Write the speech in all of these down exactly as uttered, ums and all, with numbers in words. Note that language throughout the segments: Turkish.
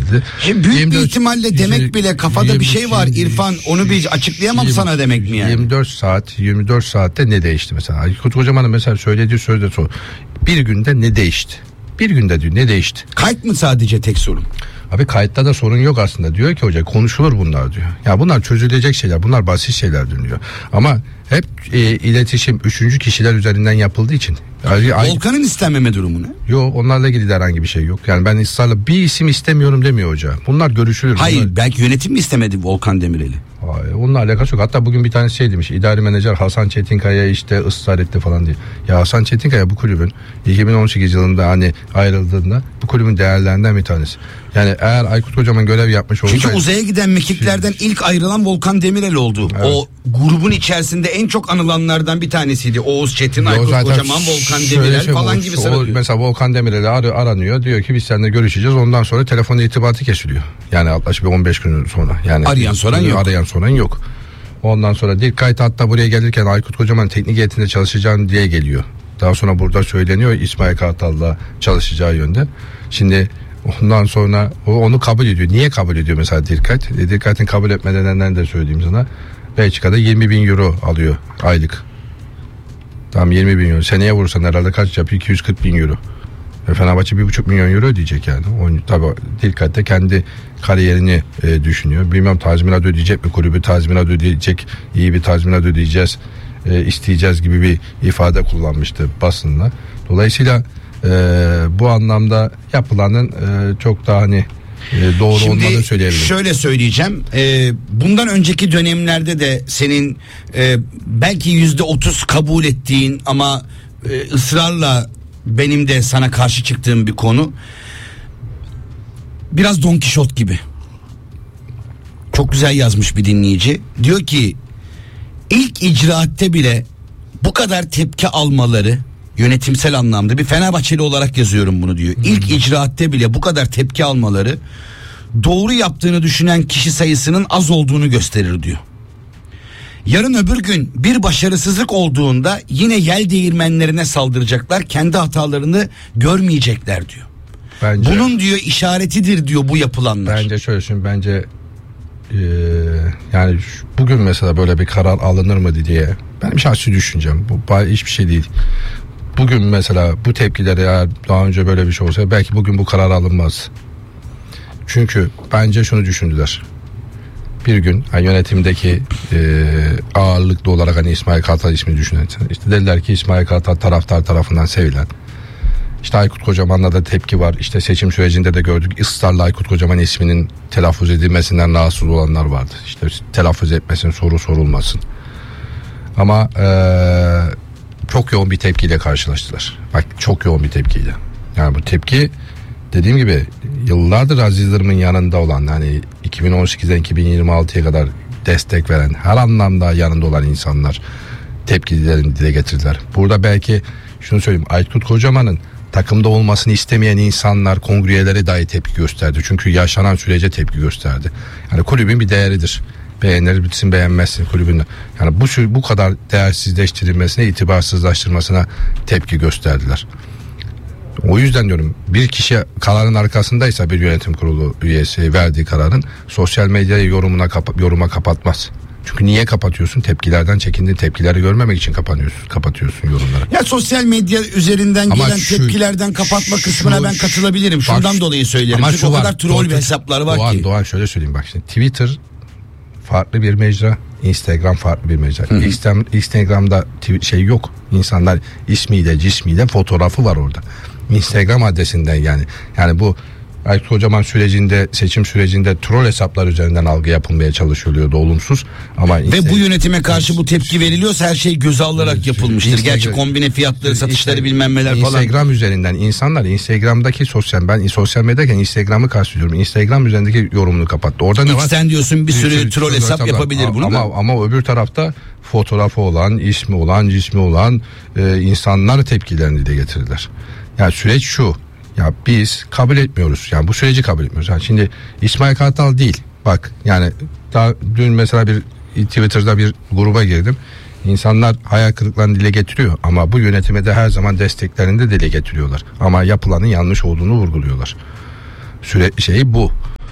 edildi. Şimdi büyük yirmi dört, bir ihtimalle demek yirmi, bile kafada yirmi, bir şey var yirmi, İrfan, onu bir açıklayamam yirmi, sana demek mi yani? yirmi dört saat yirmi dört saatte ne değişti mesela? Aykut Kocaman'ın mesela söylediği sözde o. Bir günde ne değişti? Bir günde diyor ne değişti? Kayıt mı sadece tek sorun? Abi kayıtta da sorun yok aslında, diyor ki hoca, konuşulur bunlar diyor. Ya bunlar çözülecek şeyler, bunlar basit şeyler diyor. Ama hep e, iletişim üçüncü kişiler üzerinden yapıldığı için. Yani, Volkan'ın istenmeme durumu ne? Yok, onlarla ilgili de herhangi bir şey yok. Yani ben ısrarla bir isim istemiyorum demiyor hoca. Bunlar görüşülür. Hayır, bunlar... belki yönetim mi istemedi Volkan Demirel'i? Hayır, onunla alakası yok. Hatta bugün bir tanesi şey demiş, idari menajer Hasan Çetinkaya işte ısrar etti falan diye. Ya Hasan Çetinkaya bu kulübün iki bin on sekiz yılında hani ayrıldığında bu kulübün değerlerinden bir tanesi. Yani eğer Aykut Kocaman görev yapmış olsaydı... Çünkü uzaya giden mekiklerden şimdi... ilk ayrılan Volkan Demirel oldu. Evet. O grubun içerisinde en çok anılanlardan bir tanesiydi. Oğuz Çetin, Yo, Aykut Kocaman, Volkan Demirel şey falan olur, gibi o, sıralıyor. mesela Volkan Demirel'i ar- aranıyor. Diyor ki biz seninle görüşeceğiz. Ondan sonra telefonla irtibatı kesiliyor. Yani yaklaşık bir on beş gün sonra. Yani arayan soran yok. Arayan soran yok. Ondan sonra değil kayıt, hatta buraya gelirken Aykut Kocaman teknik heyetinde çalışacağım diye geliyor. Daha sonra burada söyleniyor İsmail Kartal'la çalışacağı yönde. Şimdi ondan sonra o onu kabul ediyor. Niye kabul ediyor mesela Dirkat? E, Dirkat'in kabul etme nedenlerini de söyleyeyim sana. Belçika'da yirmi bin euro alıyor aylık. Tam yirmi bin euro. Seneye vurursan herhalde kaç yapıyor? iki yüz kırk bin euro. E, Fenerbahçe bir buçuk milyon euro ödeyecek yani. O, tabii Dirkat de kendi kariyerini e, düşünüyor. Bilmem tazminat ödeyecek mi? Kulübü tazminat ödeyecek. İyi bir tazminat ödeyeceğiz. E, isteyeceğiz gibi bir ifade kullanmıştı basında. Dolayısıyla e, bu anlamda yapılanın e, çok daha hani e, doğru Şimdi olmadığını söyleyebilirim. Şöyle söyleyeceğim. E, bundan önceki dönemlerde de senin e, belki yüzde otuz kabul ettiğin ama e, ısrarla benim de sana karşı çıktığım bir konu. Biraz Don Kişot gibi. Çok güzel yazmış bir dinleyici. Diyor ki ilk icraatte bile bu kadar tepki almaları, yönetimsel anlamda, bir Fenerbahçeli olarak yazıyorum bunu diyor. İlk icraatte bile bu kadar tepki almaları doğru yaptığını düşünen kişi sayısının az olduğunu gösterir diyor. Yarın öbür gün bir başarısızlık olduğunda yine yel değirmenlerine saldıracaklar, kendi hatalarını görmeyecekler diyor. Bence, bunun diyor işaretidir diyor bu yapılanlar. Bence şöyle düşün, bence e, yani şu, bugün mesela böyle bir karar alınır mı diye benim şahsi düşüncem, bu hiçbir şey değil. Bugün mesela bu tepkileri, eğer daha önce böyle bir şey olsa belki bugün bu karar alınmaz. Çünkü bence şunu düşündüler. Bir gün hani yönetimdeki e, ağırlıklı olarak hani İsmail Kartal ismini düşünen, işte dediler ki İsmail Kartal taraftar tarafından sevilen. İşte Aykut Kocaman'la da tepki var. İşte seçim sürecinde de gördük, ısrarla Aykut Kocaman isminin telaffuz edilmesinden rahatsız olanlar vardı. İşte telaffuz etmesin, soru sorulmasın. Ama e, çok yoğun bir tepkiyle karşılaştılar. Bak, çok yoğun bir tepkiyle. Yani bu tepki, dediğim gibi yıllardır Aziz Yıldırım'ın yanında olan, hani iki bin on sekizden iki bin yirmi altıya kadar destek veren, her anlamda yanında olan insanlar tepkilerini dile getirdiler. Burada belki şunu söyleyeyim, Aykut Kocaman'ın takımda olmasını istemeyen insanlar, kongreyeleri dahi tepki gösterdi. Çünkü yaşanan sürece tepki gösterdi. Yani kulübün bir değeridir. Beğenir bitsin, beğenmezsin kulübünü. Yani bu bu kadar değersizleştirilmesine, itibarsızlaştırmasına tepki gösterdiler. O yüzden diyorum, bir kişi kararın arkasındaysa, bir yönetim kurulu üyesi verdiği kararın sosyal medyayı yorumuna kapa- yoruma kapatmaz. Çünkü niye kapatıyorsun? Tepkilerden çekindiğin, tepkileri görmemek için kapanıyorsun, kapatıyorsun yorumları. Ya sosyal medya üzerinden ama gelen şu, tepkilerden kapatma şu, kısmına ben katılabilirim. Şundan bak, dolayı söylerim. Çünkü o var, kadar troll Doğan, hesaplar var Doğan, ki. Doğan şöyle söyleyeyim bak şimdi. Twitter farklı bir mecra, Instagram farklı bir mecra. Instagram, Instagram'da şey yok. İnsanlar ismiyle, cismiyle, fotoğrafı var orada. Instagram adresinden yani. Yani bu Aykut Kocaman sürecinde, seçim sürecinde troll hesaplar üzerinden algı yapılmaya çalışılıyordu, olumsuz. Ama ve Instagram, bu yönetime karşı bu tepki veriliyorsa her şey göze alınarak yapılmıştır. Instagram, gerçi kombine fiyatları, satışları, bilmem neler falan. Instagram üzerinden insanlar, Instagram'daki sosyal, ben sosyal medyadayken Instagram'ı kastediyorum. Instagram üzerindeki yorumunu kapattı. Orada ne var? Sen diyorsun bir sürü troll hesap yapabilir bunu ama, da. ama öbür tarafta fotoğrafı olan, ismi olan, cismi olan e, insanlar tepkilerini dile getirdiler. Yani süreç şu. Ya biz kabul etmiyoruz. Yani bu süreci kabul etmiyoruz. Yani şimdi İsmail Kartal değil. Bak yani daha dün mesela bir Twitter'da bir gruba girdim. İnsanlar hayal kırıklarını dile getiriyor ama bu yönetime de her zaman desteklerini de dile getiriyorlar. Ama yapılanın yanlış olduğunu vurguluyorlar. Süre şeyi bu.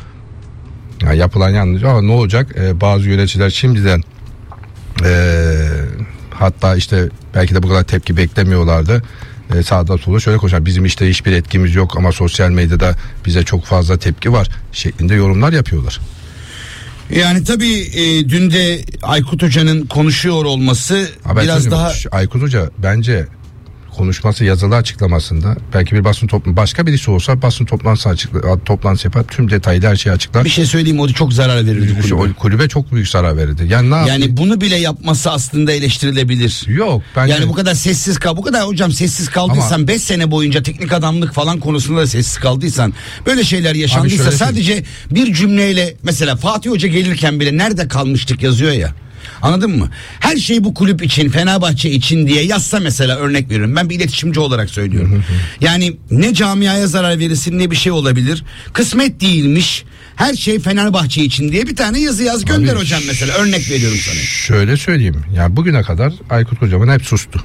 Yani yapılan yanlış ama ne olacak? Ee, bazı yöneticiler şimdiden ee, hatta işte belki de bu kadar tepki beklemiyorlardı. Ee, sağda solda şöyle konuşan, bizim işte hiçbir etkimiz yok ama sosyal medyada bize çok fazla tepki var şeklinde yorumlar yapıyorlar. Yani tabii e, dün de Aykut Hoca'nın konuşuyor olması Haber biraz söyleyeyim, daha... Aykut Hoca bence konuşması, yazılı açıklamasında belki bir basın toplum başka birisi olsa basın toplantısı açıkla, toplantısı yapar, tüm detaylı her şeyi açıklar. Bir şey söyleyeyim, o çok zarar verirdi kulübe. O kulübe çok büyük zarar verirdi. Yani ne Yani yapayım? bunu bile yapması aslında eleştirilebilir. Yok bence. Yani bu kadar sessiz kal, bu kadar hocam sessiz kaldıysan, beş sene boyunca teknik adamlık falan konusunda da sessiz kaldıysan, böyle şeyler yaşandıysa şöyle sadece bir cümleyle, mesela Fatih Hoca gelirken bile nerede kalmıştık yazıyor ya. Anladın mı? Her şey bu kulüp için, Fenerbahçe için diye yazsa mesela, örnek veriyorum. Ben bir iletişimci olarak söylüyorum. Yani ne camiaya zarar verirsin ne bir şey olabilir. Kısmet değilmiş. Her şey Fenerbahçe için diye bir tane yazı yaz gönder Abi, hocam mesela. Örnek veriyorum sana. Şöyle söyleyeyim. Yani bugüne kadar Aykut Kocaman hep sustu.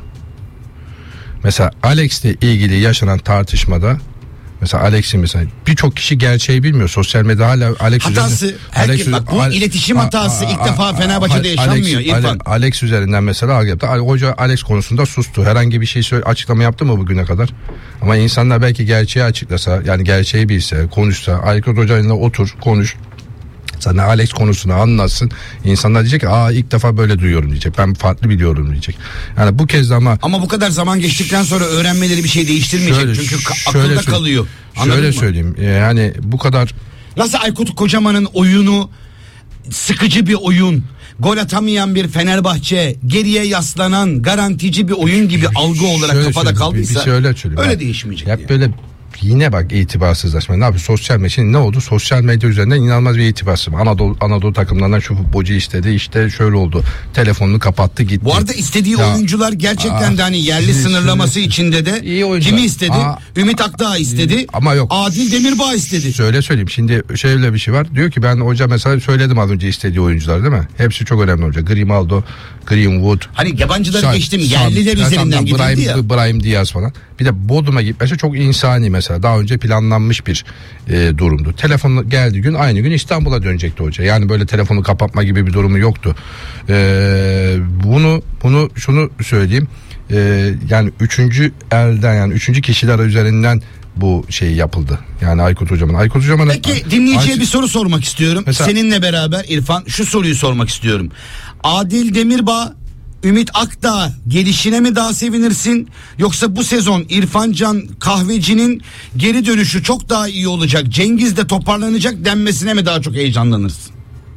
Mesela Alex'le ilgili yaşanan tartışmada, mesela Alex'in mesela birçok kişi gerçeği bilmiyor. Sosyal medyada hala Alex hatası. üzerinden, Herkes, Alex, bak bu Alex, iletişim hatası ilk a, defa a, Fenerbahçe'de a, yaşanmıyor Alex, İrfan. Alex üzerinden mesela algı hoca Alex konusunda sustu. Herhangi bir şey söyle, açıklama yaptı mı bugüne kadar? Ama insanlar belki gerçeği açıklasa, yani gerçeği bilse, konuşsa, Aykut Hoca'yla otur, konuş. Sana Alex konusunu anlatsın. İnsanlar diyecek ki aa ilk defa böyle duyuyorum diyecek. Ben farklı biliyorum diyecek. Yani bu kez de ama Ama bu kadar zaman geçtikten sonra öğrenmeleri bir şey değiştirmeyecek. Şöyle, Çünkü ka- şöyle akılda söyle- kalıyor. Anladın Şöyle mı? söyleyeyim. Yani bu kadar Nasıl Aykut Kocaman'ın oyunu sıkıcı bir oyun, gol atamayan bir Fenerbahçe, geriye yaslanan garantici bir oyun gibi algı olarak Şöyle kafada söyleyeyim, kaldıysa bir, bir şöyle söyleyeyim. öyle Bak, değişmeyecek. Hep yani. böyle yine bak itibarsızlaşma. Ne yapıyor? Sosyal medya. Şimdi ne oldu? Sosyal medya üzerinden inanılmaz bir itibarsızlık. Anadolu, Anadolu takımlarından şu futbolcu istedi. İşte şöyle oldu. Telefonunu kapattı gitti. Bu arada istediği Ya, oyuncular gerçekten aa, de hani yerli şimdi- sınırlaması şimdi- içinde de İyi oyuncular. kimi istedi? Aa, Ümit Akdağ istedi. ama yok. Adil Demirbağ istedi. Şöyle söyleyeyim. Şimdi şöyle bir şey var. Diyor ki ben hoca mesela söyledim az önce istediği oyuncular değil mi? Hepsi çok önemli olacak. Grimaldo, Greenwood. Hani yabancıları Sa- geçtim, Sa- yerliler Ya üzerinden tamam, gidildi Brahim, ya. Brahim Diaz falan. Bir de Bodrum'a gitmesi çok insani mesela. Daha önce planlanmış bir e, durumdu. Telefonu geldiği gün aynı gün İstanbul'a dönecekti hoca. Yani böyle telefonu kapatma gibi bir durumu yoktu. E, bunu bunu şunu söyleyeyim. E, yani üçüncü elden, yani üçüncü kişiler üzerinden bu şey yapıldı. Yani Aykut Hocam'ın. Aykut Hocam'ın. Peki dinleyiciye Ay- bir soru sormak istiyorum. Mesela- Seninle beraber İrfan, şu soruyu sormak istiyorum. Adil Demirbağ, Ümit Akdağ gelişine mi daha sevinirsin, yoksa bu sezon İrfan Can Kahveci'nin geri dönüşü çok daha iyi olacak, Cengiz de toparlanacak denmesine mi daha çok heyecanlanırsın?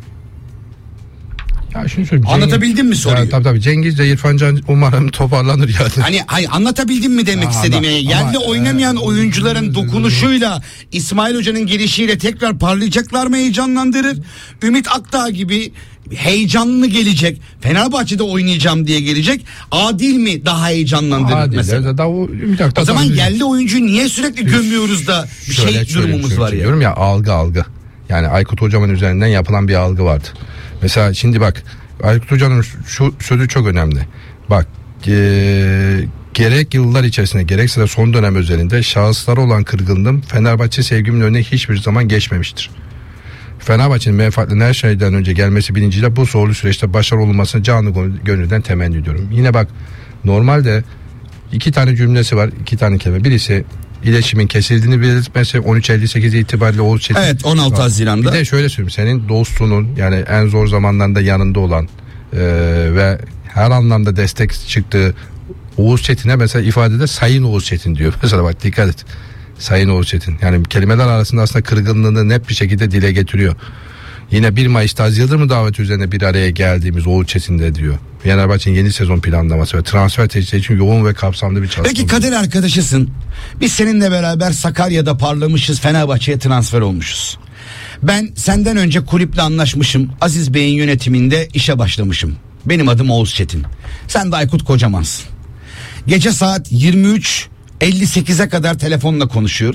Ya şunu söyleyeyim. Anlatabildim mi soruyu? Ya, tabii tabii. Cengiz de İrfan Can umarım toparlanır yani. Hani hayır, anlatabildim mi demek Aa, istediğimi? ama- Yerli ama, oynamayan e, oyuncuların dokunuşuyla İsmail Hoca'nın gelişiyle tekrar parlayacaklar mı, heyecanlandırır? Ümit Akdağ gibi heyecanlı gelecek, Fenerbahçe'de oynayacağım diye gelecek, Adil mi daha heyecanlandırır Adil mesela? de- daha o, Ümit Akdağ O zaman daha- yerli oyuncuyu niye sürekli gömüyoruz da bir Şöyle şey söyleyeyim, durumumuz şöyle var ya? diyorum ya, algı algı. Yani Aykut Hocam'ın üzerinden yapılan bir algı vardı. Mesela şimdi bak, Aykut Hoca'nın şu sözü çok önemli. Bak e, gerek yıllar içerisinde gerekse de son dönem özelinde şahıslara olan kırgınlığım Fenerbahçe sevgimin önüne hiçbir zaman geçmemiştir. Fenerbahçe'nin menfaatlerinin her şeyden önce gelmesi bilinciyle bu zorlu süreçte başarılı olmasını canı gönülden temenni ediyorum. Yine bak, normalde iki tane cümlesi var, iki tane kelime. Birisi iletişimin kesildiğini belirtmesi, on üç elli sekiz itibariyle Oğuz Çetin. Evet, on altı Haziran'da. Bir de şöyle söyleyeyim, senin dostunun, yani en zor zamanlarında yanında olan e, ve her anlamda destek çıktığı Oğuz Çetin'e mesela ifadede Sayın Oğuz Çetin diyor. Mesela bak, dikkat et. Sayın Oğuz Çetin. Yani kelimeler arasında aslında kırgınlığını net bir şekilde dile getiriyor. Yine bir Mayıs'ta Aziz Yıldırım daveti üzerine bir araya geldiğimiz Oğuz Çetin'de diyor. Fenerbahçe'nin yeni sezon planlaması ve transfer teşhisi için yoğun ve kapsamlı bir çalışma. Peki kader arkadaşısın. Biz seninle beraber Sakarya'da parlamışız, Fenerbahçe'ye transfer olmuşuz. Ben senden önce kulüple anlaşmışım, Aziz Bey'in yönetiminde işe başlamışım. Benim adım Oğuz Çetin. Sen de Aykut Kocamansın. Gece saat yirmi üç elli sekize kadar telefonla konuşuyoruz.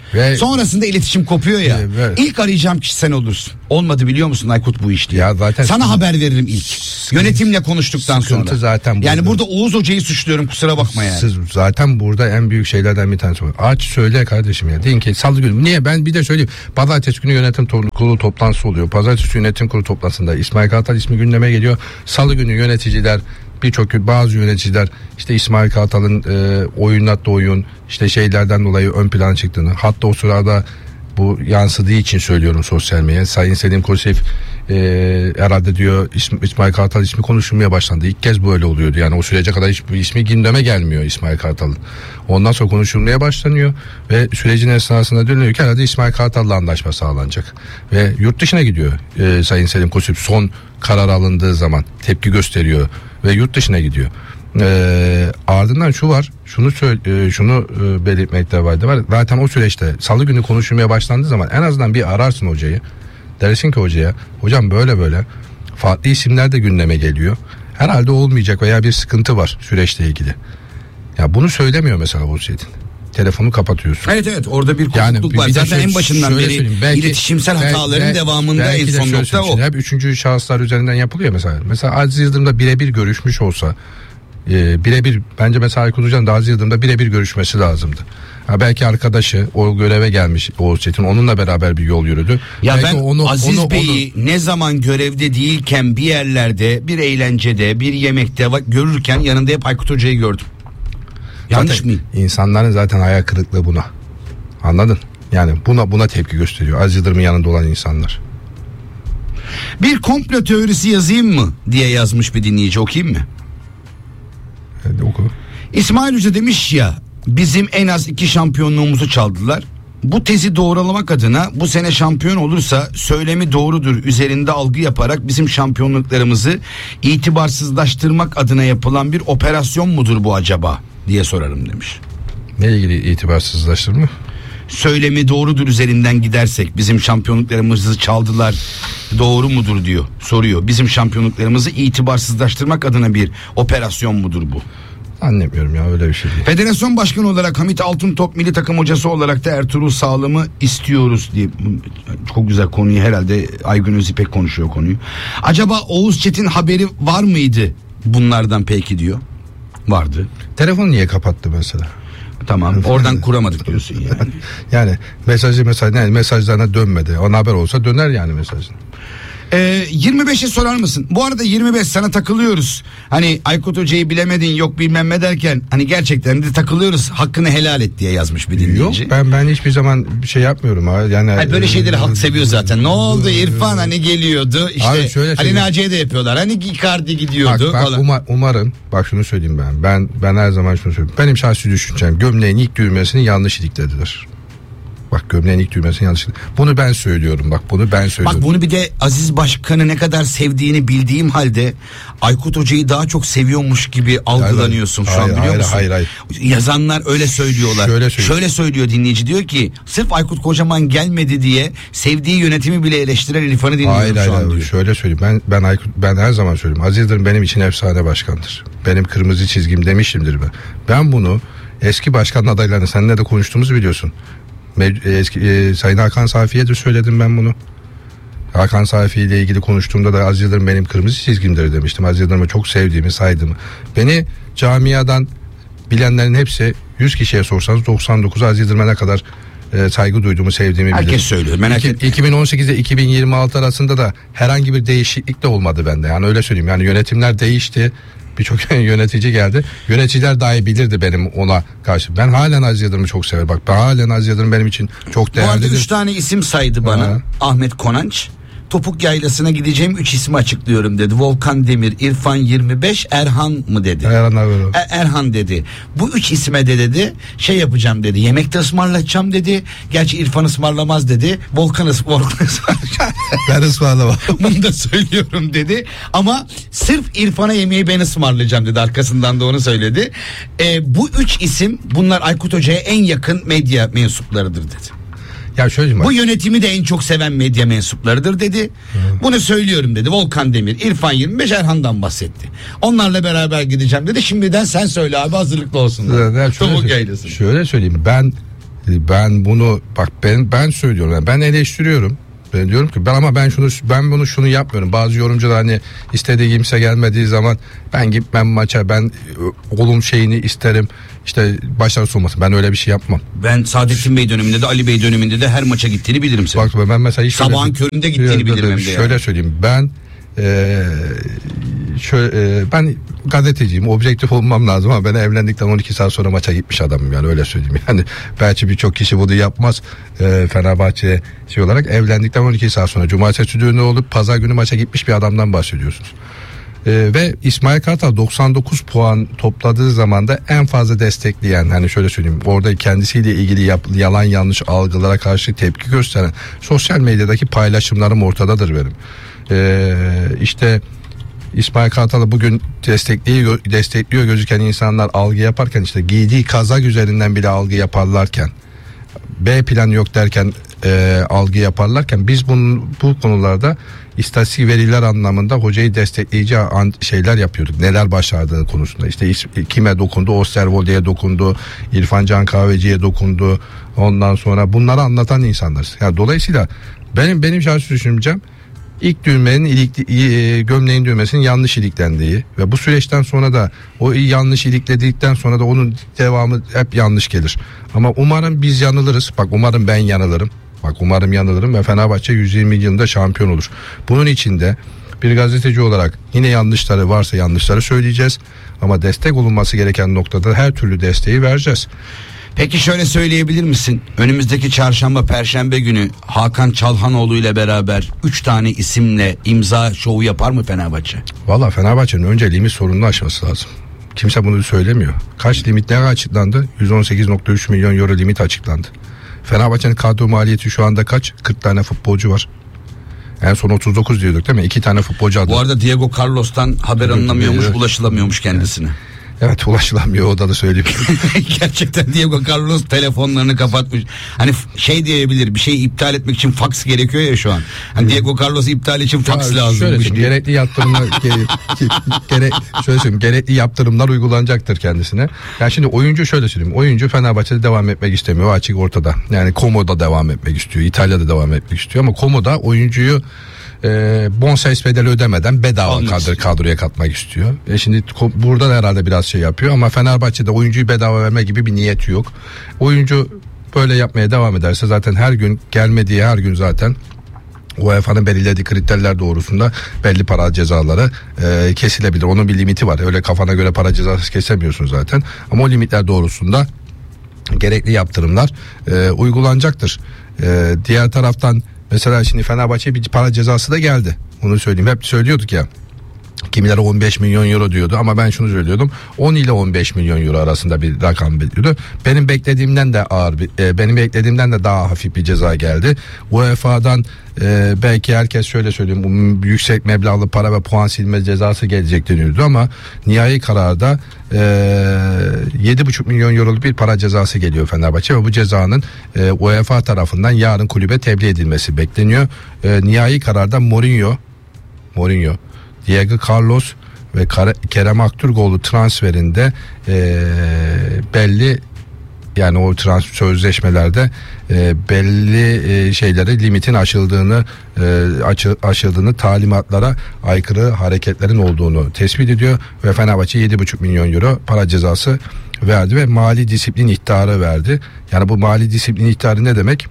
Ve, Sonrasında iletişim kopuyor ya. Evet. İlk arayacağım kişi sen olursun. Olmadı biliyor musun Aykut bu iş diye. Ya zaten sana sıkıntı, haber veririm ilk. Yönetimle konuştuktan sıkıntı sonra. Zaten yani burada. burada Oğuz Hoca'yı suçluyorum, kusura bakma yani. Siz zaten burada en büyük şeylerden bir tanesi var. Aç söyle kardeşim ya. Deyin ki salı günü. Niye? Ben bir de söyleyeyim. Pazartesi günü yönetim kurulu toplantısı oluyor. Pazartesi yönetim kurulu toplantısında İsmail Kartal ismi gündeme geliyor. Salı günü yöneticiler, birçok bazı yöneticiler işte İsmail Kartal'ın e, oyunlattı oyun işte şeylerden dolayı ön plana çıktığını, hatta o sırada bu yansıdığı için söylüyorum sosyal medyaya. Sayın Selim Kosif e, herhalde diyor İsmail Kartal ismi konuşulmaya başlandı. İlk kez böyle oluyordu. Yani o sürece kadar hiç ismi gündeme gelmiyor İsmail Kartal'ın. Ondan sonra konuşulmaya başlanıyor ve sürecin esnasında dönüyor ki herhalde İsmail Kartal'la anlaşma sağlanacak. Ve yurt dışına gidiyor e, Sayın Selim Kosif son karar alındığı zaman tepki gösteriyor ve yurt dışına gidiyor. Ee, ardından şu var, şunu söyle, şunu e, belirtmekte fayda var. Zaten o süreçte salı günü konuşulmaya başlandığı zaman en azından bir ararsın hocayı. Dersin ki hocaya, hocam böyle böyle farklı isimler de gündeme geliyor. Herhalde olmayacak veya bir sıkıntı var süreçle ilgili. Ya bunu söylemiyor mesela o şeyin. Telefonu kapatıyorsun. Evet evet, orada bir kopukluk yani, var. Bir Zaten şöyle, en başından beri belki, iletişimsel hataların belki, devamında belki en son nokta o. Hep üçüncü şahıslar üzerinden yapılıyor mesela. Mesela Aziz Yıldırım'da birebir görüşmüş olsa, e, birebir bence mesela Aykut Hoca'nın da Aziz Yıldırım'da birebir görüşmesi lazımdı. Ha, belki arkadaşı o göreve gelmiş Oğuz Çetin, onunla beraber bir yol yürüdü. Ya belki ben onu, Aziz onu, Bey'i onu... ne zaman görevde değilken bir yerlerde, bir eğlencede, bir yemekte görürken yanında hep Aykut Hoca'yı gördüm. Yanlış zaten mıyım? İnsanların zaten hayal kırıklığı buna. Anladın? Yani buna buna tepki gösteriyor Aziz Yıldırım'ın yanında olan insanlar. Bir komplo teorisi yazayım mı diye yazmış bir dinleyici, okuyayım mı? Hadi oku. İsmail Hoca demiş ya, bizim en az iki şampiyonluğumuzu çaldılar. Bu tezi doğrulamak adına bu sene şampiyon olursa söylemi doğrudur üzerinde algı yaparak bizim şampiyonluklarımızı itibarsızlaştırmak adına yapılan bir operasyon mudur bu acaba diye sorarım demiş. Ne ilgili itibarsızlaştırma? Söylemi doğrudur üzerinden gidersek bizim şampiyonluklarımızı çaldılar doğru mudur diyor, soruyor. Bizim şampiyonluklarımızı itibarsızlaştırmak adına bir operasyon mudur bu? Anlamıyorum ya, öyle bir şey değil. Federasyon başkanı olarak Hamit Altıntop, milli takım hocası olarak da Ertuğrul Sağlam'ı istiyoruz diye. Çok güzel konuyu, herhalde Aygün Özipek konuşuyor konuyu. Acaba Oğuz Çetin haberi var mıydı bunlardan peki diyor. Vardı. Telefonu niye kapattı mesela? Tamam, oradan kuramadık diyorsun yani. Yani mesajı mesaj yani mesajlarına dönmedi. Ona haber olsa döner yani mesajın. Ee, yirmi beşe sorar mısın? Bu arada yirmi beş sana takılıyoruz. Hani Aykut Hoca'yı bilemedin, yok bilmem ne derken hani gerçekten de takılıyoruz. Hakkını helal et diye yazmış bir dinleyici. Yok, ben ben hiçbir zaman bir şey yapmıyorum ha. Yani hani böyle şeyleri halk seviyor zaten. Ne oldu İrfan hani geliyordu. İşte abi şöyle Ali Naciye de yapıyorlar. Hani Icardi gidiyordu. Bak, bak umar, umarım bak şunu söyleyeyim ben. Ben ben her zaman şunu söyleyeyim. Benim şahsi düşüncem, gömleğin ilk düğmesini yanlış iliklediler. Bak, gömleğin ilk düğmesini yanlış. Bunu ben söylüyorum, bak bunu ben söylüyorum. Bak, bunu bir de Aziz Başkan'ı ne kadar sevdiğini bildiğim halde Aykut Hoca'yı daha çok seviyormuş gibi algılanıyorsun hayır, şu hayır, an biliyor hayır, musun? Hayır hayır. Yazanlar öyle söylüyorlar. Şöyle, Şöyle söylüyor dinleyici, diyor ki sırf Aykut Kocaman gelmedi diye sevdiği yönetimi bile eleştiren İrfan'ı dinliyorum hayır, şu hayır, an diyor. Şöyle söyleyeyim, ben ben Aykut ben her zaman söylüyorum. Aziz Yıldırım benim için efsane başkandır. Benim kırmızı çizgim demişimdir ben. Ben bunu eski başkan adaylarını seninle de konuştuğumuzu biliyorsun. Eski, e, Sayın Hakan Safi'ye de söyledim ben bunu. Hakan Safi ile ilgili konuştuğumda da Aziz Yıldırım benim kırmızı çizgimdir demiştim. Aziz Yıldırım'ı çok sevdiğimi, saydığımı. Beni camiadan bilenlerin hepsi yüz kişiye sorsanız doksan dokuz Aziz Yıldırım'a ne kadar e, saygı duyduğumu, sevdiğimi bilir. Herkes söylüyor, merak etme. iki bin on sekiz ile iki bin yirmi altı arasında da herhangi bir değişiklik de olmadı bende. Yani öyle söyleyeyim. Yani yönetimler değişti. Birçok yönetici geldi. Yöneticiler dahi bilirdi benim ona karşı. Ben halen Aziz Yıldırım'ı çok severim. Bak, ben halen Aziz Yıldırım benim için çok değerlidir. Bu arada üç tane isim saydı bana. Ha. Ahmet Konanç. Topuk Yaylası'na gideceğim üç ismi açıklıyorum dedi. Volkan Demir, İrfan yirmi beş, Erhan mı dedi? Erhan abi. Er- Erhan dedi. Bu üç isme de dedi şey yapacağım dedi. Yemekte ısmarlatacağım dedi. Gerçi İrfan ısmarlamaz dedi. Volkan ısmarlayacak. Ben ısmarlamam. Bunu da söylüyorum dedi. Ama sırf İrfan'a yemeği ben ısmarlayacağım dedi. Arkasından da onu söyledi. Ee, bu üç isim, bunlar Aykut Hoca'ya en yakın medya mensuplarıdır dedi. Ya şöyle, bu yönetimi de en çok seven medya mensuplarıdır dedi. Hı. Bunu söylüyorum dedi. Volkan Demir, İrfan yirmi beş, Erhan'dan bahsetti. Onlarla beraber gideceğim dedi. Şimdiden sen söyle abi, hazırlıklı olsunlar. Şöyle, şöyle söyleyeyim. Ben Ben bunu bak ben ben söylüyorum. Yani ben eleştiriyorum. Ben diyorum ki ben ama ben şunu ben bunu şunu yapmıyorum. Bazı yorumcular hani istediği kimse gelmediği zaman ben gitmem maça, ben olum şeyini isterim. İşte başarısı olmasın. Ben öyle bir şey yapmam. Ben Saadettin Bey döneminde de Ali Bey döneminde de her maça gittiğini bilirim senin. Bak ben mesela hiç sabahın öyle, köründe gittiğini bilirim hem de. Şöyle yani. söyleyeyim. Ben Ee, şöyle, e, ben gazeteciyim, objektif olmam lazım ama ben evlendikten on iki saat sonra maça gitmiş adamım, yani öyle söyleyeyim. Yani belki birçok kişi bunu yapmaz. e, Fenerbahçe şey olarak evlendikten on iki saat sonra cumartesi düğünü olup pazar günü maça gitmiş bir adamdan bahsediyorsunuz. Ee, ve İsmail Kartal doksan dokuz puan topladığı zaman da en fazla destekleyen, hani şöyle söyleyeyim, orada kendisiyle ilgili yap, yalan yanlış algılara karşı tepki gösteren sosyal medyadaki paylaşımlarım ortadadır benim. Ee, işte İsmail Kartal'ı bugün destekliyor, destekliyor gözüken insanlar algı yaparken, işte giydiği kazak üzerinden bile algı yaparlarken, B planı yok derken e, algı yaparlarken, biz bunun, bu konularda istatistik veriler anlamında hocayı destekleyici şeyler yapıyorduk. Neler başardığını konusunda. İşte kime dokundu? Osterwolde'ye dokundu. İrfan Can Kahveci'ye dokundu. Ondan sonra bunları anlatan insanlarız. Yani dolayısıyla benim benim şahsi düşüncem, İlk düğmenin ilik, gömleğin düğmesinin yanlış iliklendiği ve bu süreçten sonra da o yanlış ilikledikten sonra da onun devamı hep yanlış gelir. Ama umarım biz yanılırız. Bak umarım ben yanılırım. Bak umarım yanılırım ve Fenerbahçe yüz yirmi yılında şampiyon olur. Bunun için de bir gazeteci olarak yine yanlışları varsa yanlışları söyleyeceğiz. Ama destek olunması gereken noktada her türlü desteği vereceğiz. Peki şöyle söyleyebilir misin? Önümüzdeki çarşamba perşembe günü Hakan Çalhanoğlu ile beraber üç tane isimle imza şovu yapar mı Fenerbahçe? Valla Fenerbahçe'nin önce limit sorununu aşması lazım. Kimse bunu söylemiyor. Kaç limit ne açıklandı? yüz on sekiz nokta üç milyon euro limit açıklandı. Fenerbahçe'nin kadro maliyeti şu anda kaç? kırk tane futbolcu var. En son otuz dokuz diyorduk değil mi? iki tane futbolcu adı. Bu arada Diego Carlos'tan haber alınamıyormuş, ulaşılamıyormuş kendisine. Evet, ulaşılamıyor, o da da söyleyeyim. Gerçekten Diego Carlos telefonlarını kapatmış. Hani şey diyebilir, bir şey iptal etmek için fax gerekiyor ya şu an. Hani hmm. Diego Carlos iptal için fax lazım. Şöyle gerekli yaptırımlar gere, gere, şöyle söyleyeyim, gerekli yaptırımlar uygulanacaktır kendisine. Yani şimdi oyuncu şöyle söyleyeyim. Oyuncu Fenerbahçe'de devam etmek istemiyor. O açık ortada. Yani Como'da devam etmek istiyor. İtalya'da devam etmek istiyor ama Como'da oyuncuyu E, bonservis bedeli ödemeden bedava kadro, kadroya katmak istiyor. E şimdi burada da herhalde biraz şey yapıyor ama Fenerbahçe'de oyuncuyu bedava verme gibi bir niyeti yok. Oyuncu böyle yapmaya devam ederse zaten her gün gelmediği her gün zaten U E F A'nın belirlediği kriterler doğrusunda belli para cezaları e, kesilebilir. Onun bir limiti var. Öyle kafana göre para cezası kesemiyorsun zaten. Ama o limitler doğrusunda gerekli yaptırımlar e, uygulanacaktır. E, diğer taraftan mesela şimdi Fenerbahçe'ye bir para cezası da geldi. Onu söyleyeyim. Hep söylüyorduk ya. Kimileri on beş milyon euro diyordu ama ben şunu söylüyordum. on ile on beş milyon euro arasında bir rakam bekliyordu. Benim beklediğimden de ağır bir, e, benim beklediğimden de daha hafif bir ceza geldi. U E F A'dan e, belki herkes şöyle söyleyeyim, yüksek meblağlı para ve puan silme cezası gelecek deniyordu ama nihai kararda e, yedi buçuk milyon euroluk bir para cezası geliyor Fenerbahçe ve bu cezanın e, U E F A tarafından yarın kulübe tebliğ edilmesi bekleniyor. E, nihai kararda Mourinho Mourinho Diego Carlos ve Kerem Aktürkoğlu transferinde e, belli, yani o transfer sözleşmelerde e, belli e, şeyleri, limitin aşıldığını e, açı, aşıldığını, talimatlara aykırı hareketlerin olduğunu tespit ediyor ve Fenerbahçe yedi buçuk milyon euro para cezası verdi ve mali disiplin ihtarı verdi. Yani bu mali disiplin ihtarı ne demek?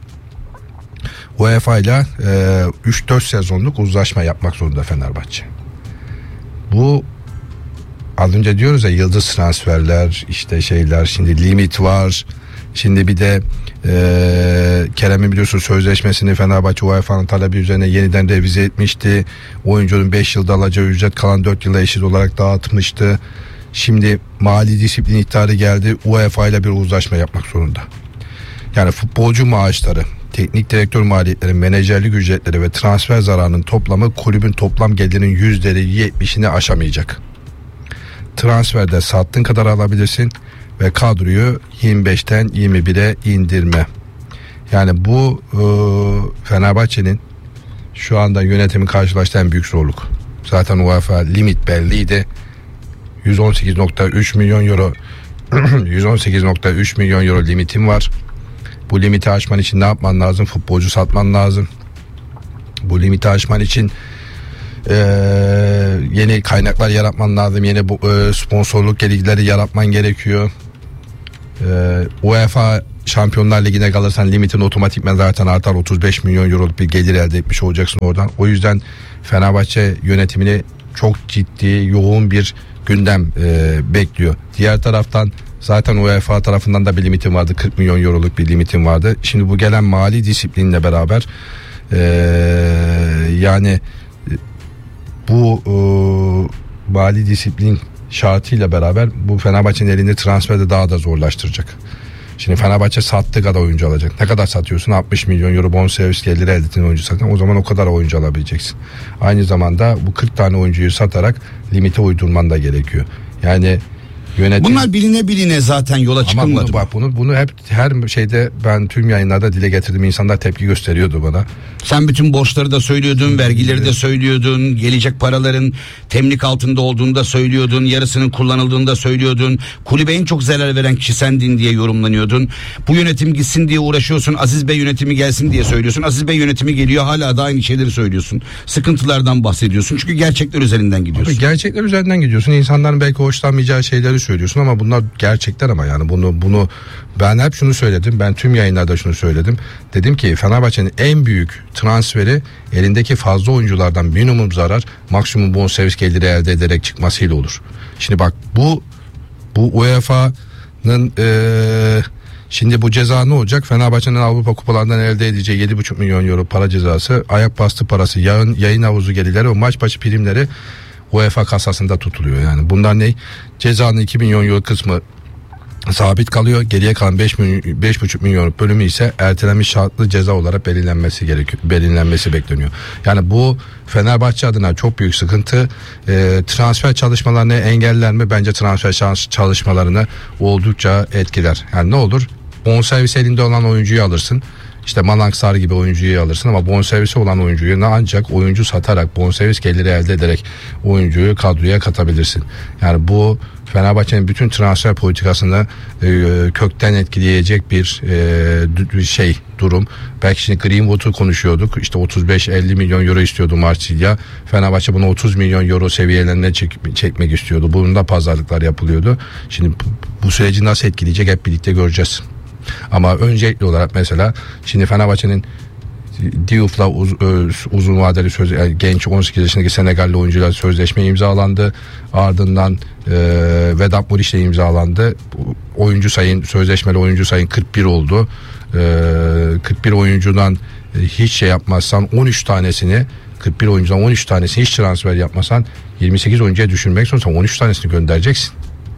U E F A ile üç dört sezonluk uzlaşma yapmak zorunda Fenerbahçe. Bu az önce diyoruz ya, yıldız transferler, işte şeyler, şimdi limit var. Şimdi bir de e, Kerem'in biliyorsun sözleşmesini Fenerbahçe U E F A'nın talebi üzerine yeniden revize etmişti. Oyuncunun beş yılda alacağı ücret kalan dört yıla eşit olarak dağıtmıştı. Şimdi mali disiplin ihtarı geldi. U E F A ile bir uzlaşma yapmak zorunda. Yani futbolcu maaşları, teknik direktör maliyetleri, menajerlik ücretleri ve transfer zararının toplamı kulübün toplam gelirinin yüzde yetmişini aşamayacak. Transferde sattığın kadar alabilirsin ve kadroyu yirmi beşten yirmi bire indirme. Yani bu e, Fenerbahçe'nin şu anda yönetimin karşılaştığı en büyük zorluk. Zaten U E F A limit belliydi. yüz on sekiz nokta üç milyon euro yüz on sekiz nokta üç milyon euro limitim var. Bu limiti aşman için ne yapman lazım? Futbolcu satman lazım. Bu limiti aşman için Ee, yeni kaynaklar yaratman lazım. Yeni bu e, sponsorluk gelikleri yaratman gerekiyor. Ee, UEFA Şampiyonlar Ligi'ne kalırsan limitin otomatikman zaten artar. otuz beş milyon euroluk bir gelir elde etmiş olacaksın oradan. O yüzden Fenerbahçe yönetimini çok ciddi, yoğun bir gündem e, bekliyor. Diğer taraftan zaten UEFA tarafından da bir limitin vardı. kırk milyon euroluk bir limitin vardı. Şimdi bu gelen mali disiplinle beraber e, yani bu e, mali disiplin şartıyla beraber bu Fenerbahçe'nin elinde transferde daha da zorlaştıracak. Şimdi Fenerbahçe sattığı kadar oyuncu alacak. Ne kadar satıyorsun? altmış milyon euro bonservis geliri elde ettiğin oyuncu satın. O zaman o kadar oyuncu alabileceksin. Aynı zamanda bu kırk tane oyuncuyu satarak limite uydurman da gerekiyor. Yani yönetim... Bunlar biline biline zaten yola çıkılmadı. Ama bunu, bak bunu, bunu hep her şeyde ben tüm yayınlarda dile getirdim. İnsanlar tepki gösteriyordu bana. Sen bütün borçları da söylüyordun, vergileri de söylüyordun, gelecek paraların temlik altında olduğunu da söylüyordun, yarısının kullanıldığını da söylüyordun. Kulübe en çok zarar veren kişi sendin diye yorumlanıyordun. Bu yönetim gitsin diye uğraşıyorsun, Aziz Bey yönetimi gelsin diye söylüyorsun. Aziz Bey yönetimi geliyor, hala da aynı şeyleri söylüyorsun. Sıkıntılardan bahsediyorsun çünkü gerçekler üzerinden gidiyorsun. Abi gerçekler üzerinden gidiyorsun. İnsanların belki hoşlanmayacağı şeyleri söylüyorsun ama bunlar gerçekler ama yani bunu bunu ben hep şunu söyledim. Ben tüm yayınlarda şunu söyledim. Dedim ki Fenerbahçe'nin en büyük transferi elindeki fazla oyunculardan minimum zarar, maksimum bonservis geliri elde ederek çıkmasıyla olur. Şimdi bak bu bu U E F A'nın ee, şimdi bu ceza ne olacak? Fenerbahçe'nin Avrupa kupalarından elde edeceği yedi buçuk milyon euro para cezası, ayak bastı parası, yayın, yayın havuzu gelirleri, o maç başı primleri U E F A kasasında tutuluyor. Yani bunlar ne? Cezanın iki milyon euro kısmı sabit kalıyor. Geriye kalan beş buçuk milyon bölümü ise ertelenmiş şartlı ceza olarak belirlenmesi gerekiyor. Belirlenmesi bekleniyor. Yani bu Fenerbahçe adına çok büyük sıkıntı. E, transfer çalışmalarını engeller mi? Bence transfer çalışmalarını oldukça etkiler. Yani ne olur? Bonservis elinde olan oyuncuyu alırsın. İşte Malang Sarı gibi oyuncuyu alırsın ama bonservisi olan oyuncuyu ancak oyuncu satarak, bonservis geliri elde ederek oyuncuyu kadroya katabilirsin. Yani bu Fenerbahçe'nin bütün transfer politikasını e, kökten etkileyecek bir e, şey durum. Belki şimdi Greenwood'u konuşuyorduk. İşte otuz beş elli milyon euro istiyordu Marsilya. Fenerbahçe bunu otuz milyon euro seviyelerine çek, çekmek istiyordu. Bunun da pazarlıklar yapılıyordu. Şimdi bu, bu süreci nasıl etkileyecek hep birlikte göreceğiz. Ama öncelikli olarak mesela şimdi Fenerbahçe'nin Diouf'la uz, uzun vadeli söz, yani genç on sekiz yaşındaki Senegalli oyuncular sözleşme imzalandı. Ardından e, Vedat Muriç'le imzalandı. Oyuncu sayın, sözleşmeli oyuncu sayın kırk bir oldu. E, kırk bir oyuncudan hiç şey yapmazsan on üç tanesini kırk bir oyuncudan on üç tanesini hiç transfer yapmasan yirmi sekiz oyuncuya düşürmek zorundasın. on üç tanesini göndereceksin.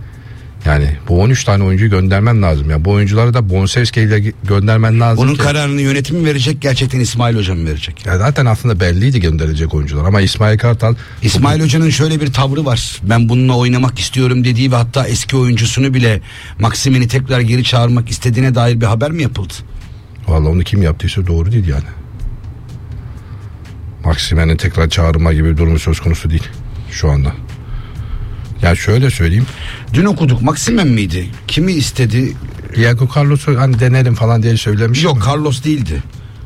Yani bu on üç tane oyuncuyu göndermen lazım. Yani bu oyuncuları da bonservis ile göndermen lazım. Bunun ki... kararını yönetimi verecek, gerçekten İsmail Hoca mı verecek? Ya zaten aslında belliydi gönderilecek oyuncular ama İsmail Kartal... İsmail bugün... Hoca'nın şöyle bir tavrı var. Ben bununla oynamak istiyorum dediği ve hatta eski oyuncusunu bile Maksimen'i tekrar geri çağırmak istediğine dair bir haber mi yapıldı? Vallahi onu kim yaptıysa doğru değil yani. Maksimen'in tekrar çağırma gibi bir durumu söz konusu değil şu anda. Ya şöyle söyleyeyim. Dün okuduk, Maksimen miydi? Kimi istedi? Diego Carlos'u hani denerim falan diye söylemiş. Yok mi? Carlos değildi.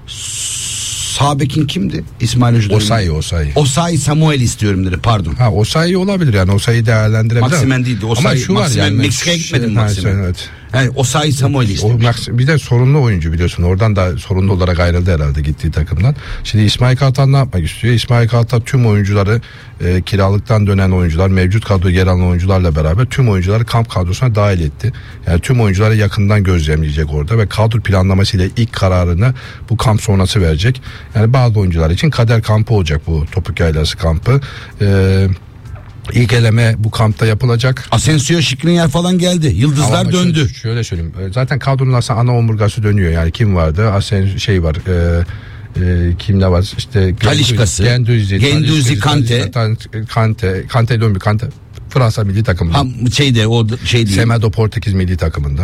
Sabekin kimdi? İsmail Hoca. Osayi Osayi. Osayi Samuel istiyorum dedi, pardon. Ha Osayi olabilir yani, Osayi değerlendirebilir. Maksimen değildi. Osayi, ama şu Maksimen, var yani. Meksika'ya gitmedi mi Ha, Maksimen? evet. Yani Osayi Samuel istemiş. Bir de sorunlu oyuncu biliyorsun. Oradan da sorunlu olarak ayrıldı herhalde gittiği takımdan. Şimdi İsmail Kartal ne yapmak istiyor? İsmail Kartal tüm oyuncuları e, kiralıktan dönen oyuncular, mevcut kadroda yer alan oyuncularla beraber tüm oyuncuları kamp kadrosuna dahil etti. Yani tüm oyuncuları yakından gözlemleyecek orada ve kadro planlamasıyla ilk kararını bu kamp sonrası verecek. Yani bazı oyuncular için kader kampı olacak bu Topuk Yaylası kampı. Eee İlk eleme bu kampta yapılacak. Asensio, Skriniar falan geldi. Yıldızlar ama döndü. Şöyle, şöyle söyleyeyim. Zaten kadronun aslında ana omurgası dönüyor. Yani kim vardı? Asensio şey var. E, e, kimde var? İşte Talişkası, Genduzi, Genduzi, Kante, Kante, Kante dönmüyor. Kante Fransa milli takımında. Ha, şeyde o şeydi. Semedo Portekiz milli takımında.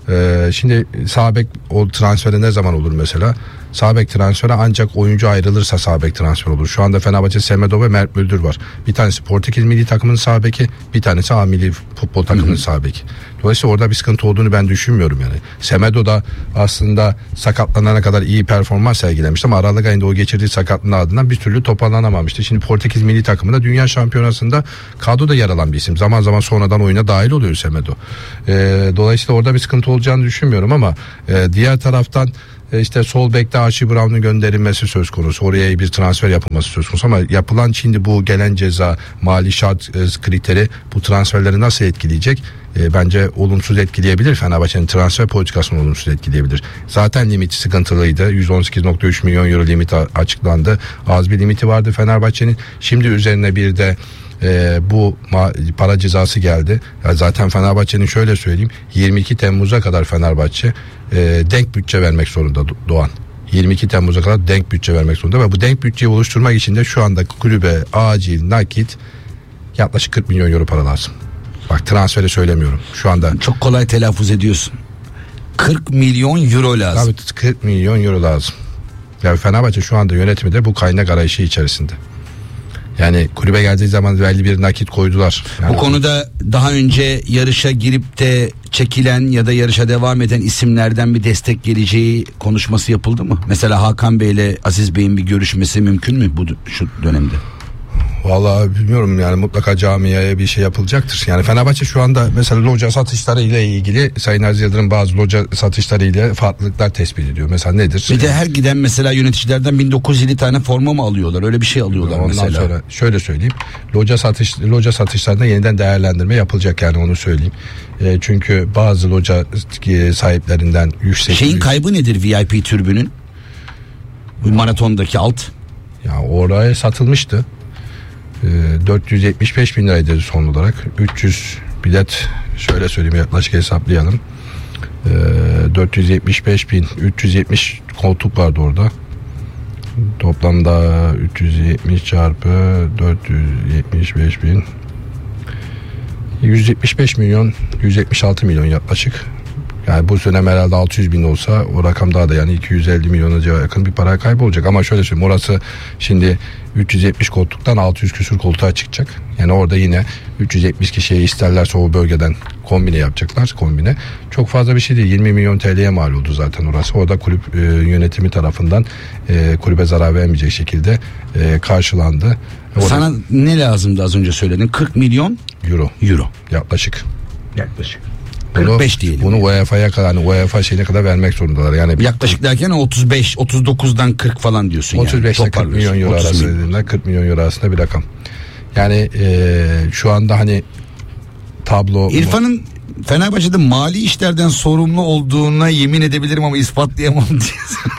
Ee, şimdi sağ bek o transferi ne zaman olur mesela? Sağ bek transferi ancak oyuncu ayrılırsa sağ bek transfer olur. Şu anda Fenerbahçe Semedo ve Mert Müldür var. Bir tanesi Portekiz milli takımının sağ beki, bir tanesi A milli futbol takımının sağ beki. Dolayısıyla orada bir sıkıntı olduğunu ben düşünmüyorum yani. Semedo da aslında sakatlanana kadar iyi performans sergilemişti ama Aralık ayında o geçirdiği sakatlığın ardından bir türlü toparlanamamıştı. Şimdi Portekiz milli takımında dünya şampiyonasında kadroda yer alan bir isim. Zaman zaman sonradan oyuna dahil oluyor Semedo. Ee, dolayısıyla orada bir sıkıntı olacağını düşünmüyorum ama e, diğer taraftan İşte sol bekte Archie Brown'un gönderilmesi söz konusu. Oraya bir transfer yapılması söz konusu ama yapılan şimdi bu gelen ceza, mali şart e, kriteri bu transferleri nasıl etkileyecek? E, bence olumsuz etkileyebilir. Fenerbahçe'nin transfer politikasını olumsuz etkileyebilir. Zaten limiti sıkıntılıydı. yüz on sekiz virgül üç milyon euro limit açıklandı. Az bir limiti vardı Fenerbahçe'nin. Şimdi üzerine bir de Ee, bu ma- para cezası geldi. Ya zaten Fenerbahçe'nin şöyle söyleyeyim, yirmi iki Temmuz'a kadar Fenerbahçe e, denk bütçe vermek zorunda Doğan. yirmi iki Temmuz'a kadar denk bütçe vermek zorunda ve bu denk bütçeyi oluşturmak için de şu anda kulübe acil nakit yaklaşık kırk milyon euro para lazım. Bak transferi söylemiyorum. Şu anda çok kolay telaffuz ediyorsun. kırk milyon euro lazım. Tabii kırk milyon euro lazım. Yani Fenerbahçe şu anda yönetimi de bu kaynak arayışı içerisinde. Yani kulübe geldiği zaman belli bir nakit koydular. Yani bu konuda daha önce yarışa girip de çekilen ya da yarışa devam eden isimlerden bir destek geleceği konuşması yapıldı mı? Mesela Hakan Bey ile Aziz Bey'in bir görüşmesi mümkün mü bu şu dönemde? Vallahi bilmiyorum yani mutlaka camiaya bir şey yapılacaktır. Yani Fenerbahçe şu anda mesela loca satışları ile ilgili Sayın Aziz Yıldırım bazı loca satışları ile farklılıklar tespit ediyor. Mesela nedir? Bir de her giden mesela yöneticilerden bin dokuz yüz elli tane forma mı alıyorlar? Öyle bir şey alıyorlar Ondan mesela. Sonra şöyle söyleyeyim. Loca satış loca satışlarında yeniden değerlendirme yapılacak yani onu söyleyeyim. E, çünkü bazı loca sahiplerinden yüksek Şeyin yüksek... kaybı nedir V I P türbünün? Bu maratondaki alt. Ya oraya satılmıştı. dört yüz yetmiş beş bin liraydı son olarak. üç yüz bilet şöyle söyleyeyim yaklaşık hesaplayalım. dört yüz yetmiş beş bin üç yüz yetmiş koltuk vardı orada. Toplamda üç yüz yetmiş çarpı dört yüz yetmiş beş bin yüz yetmiş beş milyon yüz yetmiş altı milyon yaklaşık. Yani bu dönem herhalde altı yüz bin olsa o rakam daha da yani iki yüz elli milyona yakın bir para kaybı olacak. Ama şöyle söyleyeyim orası şimdi üç yüz yetmiş koltuktan altı yüz küsur koltuğa çıkacak. Yani orada yine üç yüz yetmiş kişiye isterlerse o bölgeden kombine yapacaklar kombine. Çok fazla bir şey değil, yirmi milyon T L'ye mal oldu zaten orası. O da kulüp e, yönetimi tarafından e, kulübe zarar vermeyecek şekilde e, karşılandı. Orada sana ne lazımdı az önce söyledin? kırk milyon euro. Euro. Yaklaşık. Yaklaşık. Bunu, kırk beş diyelim. Bunu U E F A'ya kadar, yani UEFA şeyine kadar vermek zorundalar. Yani yaklaşık derken otuz beş otuz dokuzdan kırk falan diyorsun otuz beş yani. ile kırk milyon euro arasında, kırk milyon euro arasında bir rakam. Yani e, şu anda hani tablo İrfan'ın Fenerbahçe'de mali işlerden sorumlu olduğuna yemin edebilirim ama ispatlayamam diyorsun.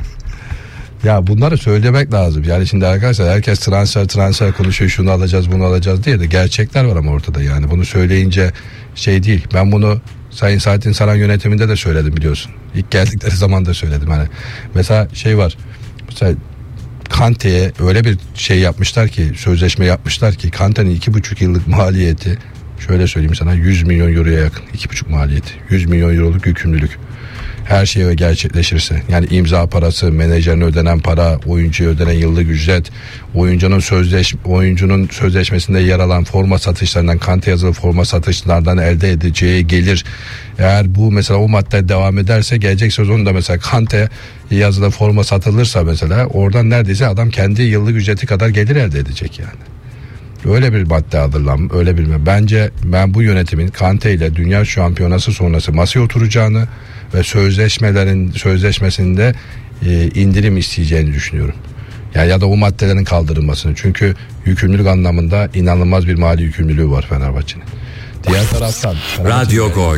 Ya bunları söylemek lazım. Yani şimdi arkadaşlar herkes transfer transfer konuşuyor, şunu alacağız bunu alacağız diye de gerçekler var ama ortada yani. Bunu söyleyince şey değil. Ben bunu Sayın Saadettin Saran yönetiminde de söyledim biliyorsun. İlk geldikleri zaman da söyledim. Hani mesela şey var. Mesela Kante'ye öyle bir şey yapmışlar ki, sözleşme yapmışlar ki Kante'nin iki buçuk yıllık maliyeti şöyle söyleyeyim sana yüz milyon euroya yakın. iki buçuk maliyeti. yüz milyon euroluk yükümlülük. Her şey gerçekleşirse yani imza parası, menajerine ödenen para, oyuncuya ödenen yıllık ücret, oyuncunun sözleş oyuncunun sözleşmesinde yer alan forma satışlarından, Kante yazılı forma satışlarından elde edeceği gelir. Eğer bu mesela o madde devam ederse gelecek sezonda mesela Kante yazılı forma satılırsa mesela oradan neredeyse adam kendi yıllık ücreti kadar gelir elde edecek yani. Öyle bir madde hazırlanmış, öyle bir. Bence ben bu yönetimin Kante ile Dünya Şampiyonası sonrası masaya oturacağını ve sözleşmelerin sözleşmesinde e, indirim isteyeceğini düşünüyorum. Yani ya da o maddelerin kaldırılmasını. Çünkü yükümlülük anlamında inanılmaz bir mali yükümlülüğü var Fenerbahçe'nin. Diğer taraftan Radyo Gol.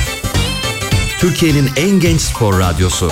Türkiye'nin en genç spor radyosu.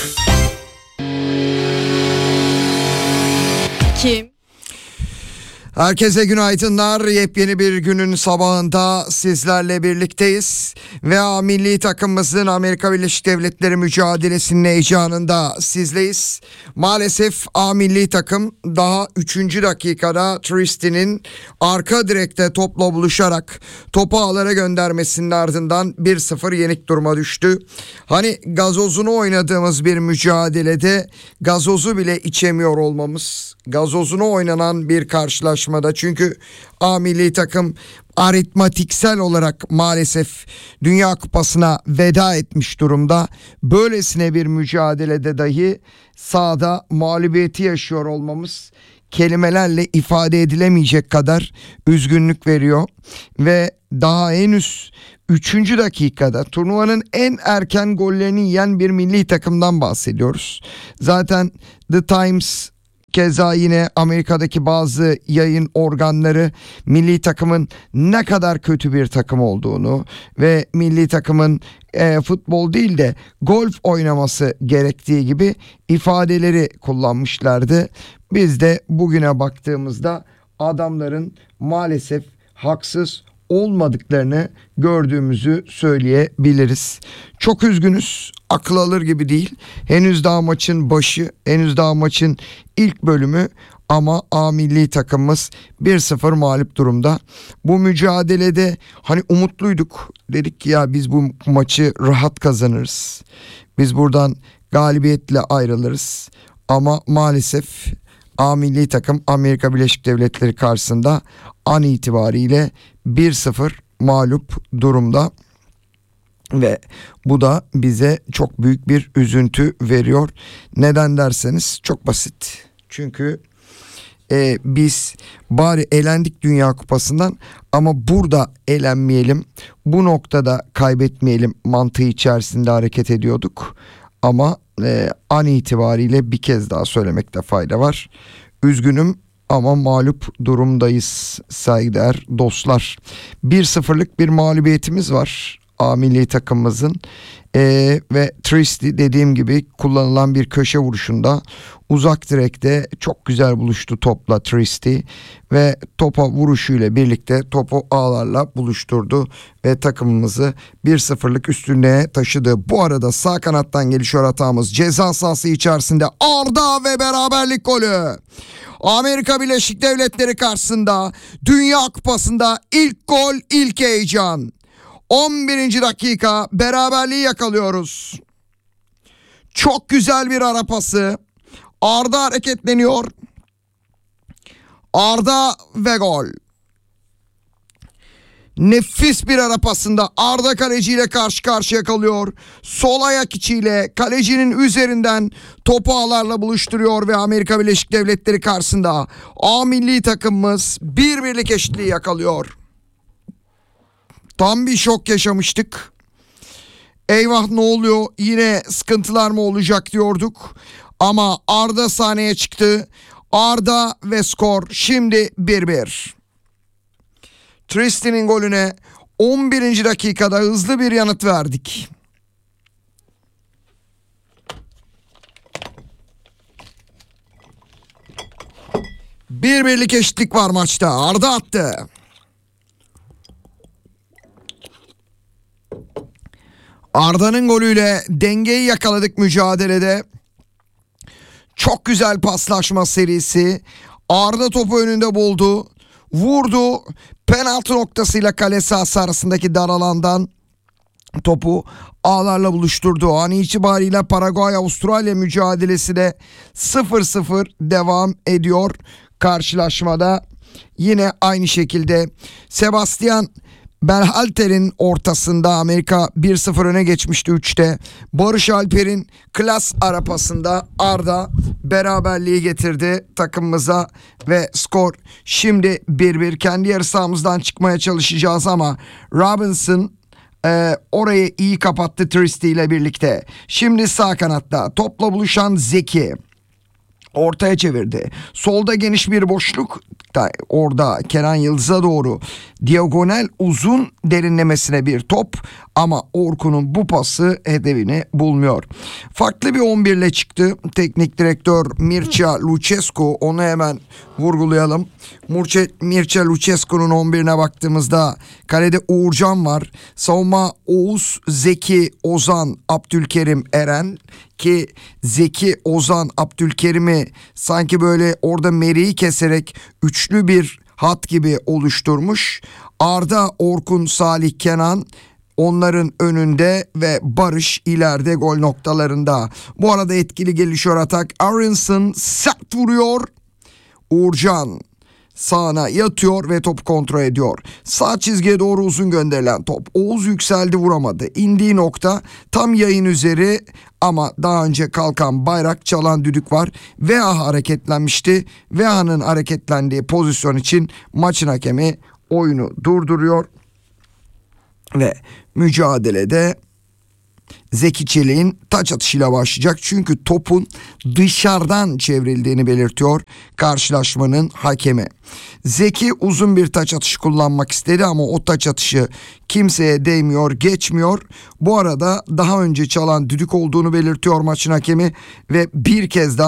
Kim? Herkese günaydınlar. Yepyeni bir günün sabahında sizlerle birlikteyiz. Ve A milli takımımızın Amerika Birleşik Devletleri mücadelesinin heyecanında sizleyiz. Maalesef A milli takım daha üçüncü dakikada Tristy'nin arka direkte topla buluşarak topu ağlara göndermesinin ardından bir sıfır yenik duruma düştü. Hani gazozunu oynadığımız bir mücadelede gazozu bile içemiyor olmamız, gazozunu oynanan bir karşılaşma. Çünkü A milli takım aritmatiksel olarak maalesef Dünya Kupası'na veda etmiş durumda. Böylesine bir mücadelede dahi sahada mağlubiyeti yaşıyor olmamız kelimelerle ifade edilemeyecek kadar üzgünlük veriyor. Ve daha henüz üçüncü dakikada turnuvanın en erken gollerini yiyen bir milli takımdan bahsediyoruz. Zaten The Times, keza yine Amerika'daki bazı yayın organları milli takımın ne kadar kötü bir takım olduğunu ve milli takımın e, futbol değil de golf oynaması gerektiği gibi ifadeleri kullanmışlardı. Biz de bugüne baktığımızda adamların maalesef haksız olmadıklarını gördüğümüzü söyleyebiliriz. Çok üzgünüz, akıl alır gibi değil. Henüz daha maçın başı, henüz daha maçın ilk bölümü ama A milli takımımız bir sıfır mağlup durumda. Bu mücadelede hani umutluyduk. Dedik ki ya biz bu maçı rahat kazanırız. Biz buradan galibiyetle ayrılırız. Ama maalesef A milli takım Amerika Birleşik Devletleri karşısında an itibariyle bir sıfır mağlup durumda. Ve bu da bize çok büyük bir üzüntü veriyor. Neden derseniz çok basit. Çünkü e, biz bari elendik Dünya Kupası'ndan ama burada elenmeyelim, bu noktada kaybetmeyelim mantığı içerisinde hareket ediyorduk. Ama e, an itibariyle bir kez daha söylemekte fayda var. Üzgünüm ama mağlup durumdayız saygıdeğer dostlar. bir sıfırlık bir mağlubiyetimiz var A milli takımımızın. Ee, ve Tristy dediğim gibi kullanılan bir köşe vuruşunda uzak direkte çok güzel buluştu topla Tristy ve topa vuruşuyla birlikte topu ağlarla buluşturdu ve takımımızı bir sıfırlık üstünlüğe taşıdı. Bu arada sağ kanattan gelişiyor hatamız, ceza sahası içerisinde Arda ve beraberlik golü. Amerika Birleşik Devletleri karşısında Dünya Kupası'nda ilk gol, ilk heyecan. on birinci dakika beraberliği yakalıyoruz. Çok güzel bir ara pası. Arda hareketleniyor. Arda ve gol. Nefis bir ara pasında Arda kaleciyle karşı karşıya kalıyor. Sol ayak içiyle kalecinin üzerinden topu ağlarla buluşturuyor ve Amerika Birleşik Devletleri karşısında A milli takımımız bir birlik eşitliği yakalıyor. Tam bir şok yaşamıştık. Eyvah ne oluyor, yine sıkıntılar mı olacak diyorduk. Ama Arda sahneye çıktı. Arda ve skor şimdi bir bir. Tristy'nin golüne on birinci dakikada hızlı bir yanıt verdik. Bir birlik eşitlik var maçta. Arda attı. Arda'nın golüyle dengeyi yakaladık mücadelede. Çok güzel paslaşma serisi. Arda topu önünde buldu. Vurdu. Penaltı noktasıyla kale sahası arasındaki dar alandan topu ağlarla buluşturdu. An itibariyle Paraguay-Avustralya mücadelesi de sıfır sıfır devam ediyor karşılaşmada. Yine aynı şekilde Sebastian Berhalter'in ortasında Amerika bir sıfır öne geçmişti üçte. Barış Alper'in klas arapasında Arda beraberliği getirdi takımımıza ve skor şimdi bir bir. Kendi yarı sahamızdan çıkmaya çalışacağız ama Robinson e, orayı iyi kapattı Tristy ile birlikte. Şimdi sağ kanatta topla buluşan Zeki. ortaya çevirdi. Solda geniş bir boşluk da orada Kenan Yıldız'a doğru diagonal uzun derinlemesine bir top ama Orkun'un bu pası hedefini bulmuyor. Farklı bir on bir ile çıktı. Teknik direktör Mircea Lucescu, onu hemen vurgulayalım. Mircea Lucescu'nun on birine baktığımızda kalede Uğurcan var. Savunma Oğuz, Zeki, Ozan, Abdülkerim, Eren ki Zeki, Ozan, Abdülkerim'i sanki böyle orada Meri'yi keserek üçlü bir hat gibi oluşturmuş. Arda, Orkun, Salih, Kenan onların önünde ve Barış ileride gol noktalarında. Bu arada etkili gelişiyor atak. Aronson sert vuruyor. Uğurcan sağına yatıyor ve top kontrol ediyor. Sağ çizgiye doğru uzun gönderilen top. Oğuz yükseldi, vuramadı. İndiği nokta tam yayın üzeri ama daha önce kalkan bayrak, çalan düdük var. V A hareketlenmişti. V A'nın hareketlendiği pozisyon için maçın hakemi oyunu durduruyor. Ve mücadelede Zeki Çelik'in taç atışıyla başlayacak. Çünkü topun dışarıdan çevrildiğini belirtiyor karşılaşmanın hakemi. Zeki uzun bir taç atışı kullanmak istedi ama o taç atışı kimseye değmiyor, geçmiyor. Bu arada daha önce çalan düdük olduğunu belirtiyor maçın hakemi ve bir kez daha